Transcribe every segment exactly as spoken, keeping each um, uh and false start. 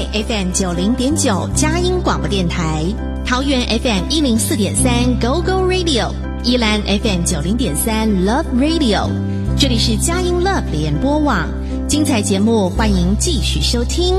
F M 九零点九佳音广播电台，桃园 F M 一零四点三 Go Go Radio， 宜兰 F M 九零点三 Love Radio， 这里是佳音 Love 联播网，精彩节目欢迎继续收听。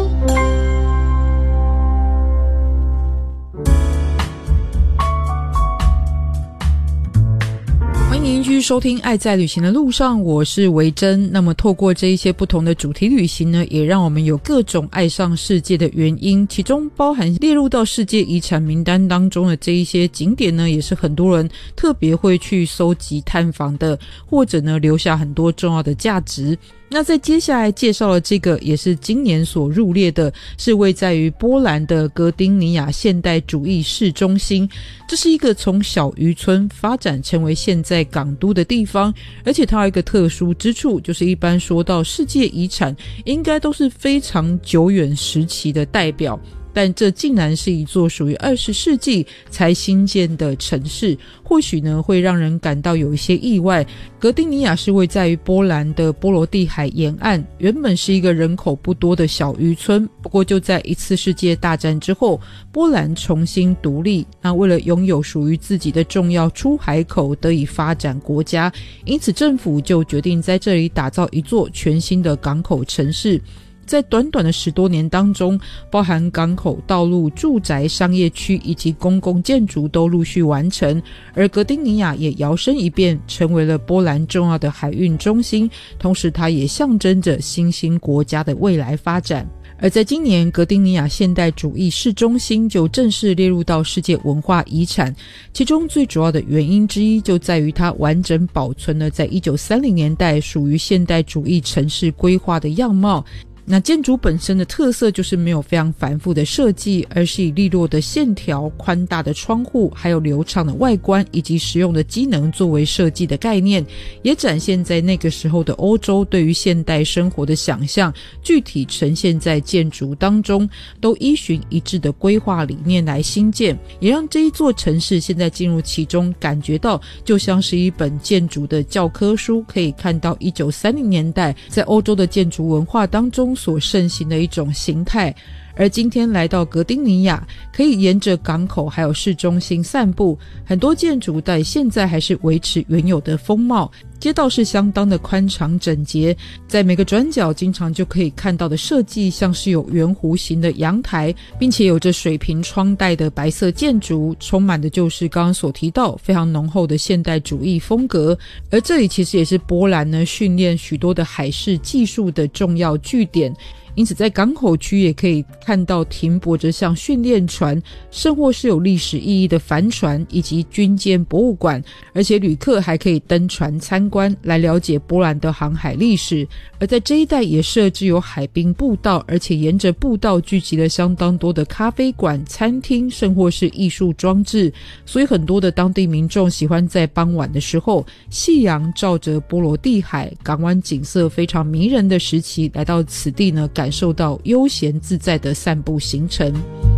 欢迎继续收听爱在旅行的路上，我是维珍。那么透过这一些不同的主题旅行呢，也让我们有各种爱上世界的原因，其中包含列入到世界遗产名单当中的这一些景点呢，也是很多人特别会去搜集探访的，或者呢留下很多重要的价值。那在接下来介绍的这个也是今年所入列的，是位在于波兰的格丁尼亚现代主义市中心。这是一个从小渔村发展成为现在港都的地方，而且它有一个特殊之处，就是一般说到世界遗产应该都是非常久远时期的代表，但这竟然是一座属于二十世纪才兴建的城市，或许呢会让人感到有一些意外。格丁尼亚是位在于波兰的波罗的海沿岸，原本是一个人口不多的小渔村，不过就在一次世界大战之后，波兰重新独立，那为了拥有属于自己的重要出海口得以发展国家，因此政府就决定在这里打造一座全新的港口城市。在短短的十多年当中，包含港口、道路、住宅、商业区以及公共建筑都陆续完成，而格丁尼亚也摇身一变成为了波兰重要的海运中心，同时它也象征着新兴国家的未来发展。而在今年，格丁尼亚现代主义市中心就正式列入到世界文化遗产，其中最主要的原因之一就在于它完整保存了在一九三零年代属于现代主义城市规划的样貌。那建筑本身的特色就是没有非常繁复的设计，而是以利落的线条、宽大的窗户，还有流畅的外观以及实用的机能作为设计的概念，也展现在那个时候的欧洲对于现代生活的想象，具体呈现在建筑当中，都依循一致的规划理念来兴建，也让这一座城市现在进入其中，感觉到就像是一本建筑的教科书，可以看到一九三零年代在欧洲的建筑文化当中所盛行的一种形态。而今天来到格丁尼亚，可以沿着港口还有市中心散步，很多建筑在现在还是维持原有的风貌，街道是相当的宽敞整洁，在每个转角经常就可以看到的设计像是有圆弧形的阳台，并且有着水平窗带的白色建筑，充满的就是刚刚所提到非常浓厚的现代主义风格。而这里其实也是波兰呢训练许多的海事技术的重要据点，因此在港口区也可以看到停泊着像训练船甚或是有历史意义的帆船以及军舰博物馆，而且旅客还可以登船参观来了解波兰的航海历史。而在这一带也设置有海滨步道，而且沿着步道聚集了相当多的咖啡馆、餐厅甚或是艺术装置，所以很多的当地民众喜欢在傍晚的时候，夕阳照着波罗的海，港湾景色非常迷人的时期来到此地呢，感受到悠闲自在的散步行程。